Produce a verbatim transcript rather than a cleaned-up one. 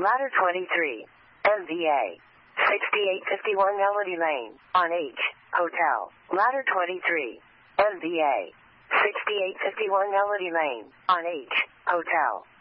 Ladder twenty-three, M V A. sixty-eight fifty-one Melody Lane, on H, Hotel. Ladder twenty-three, M V A. sixty-eight fifty-one Melody Lane, on H, Hotel.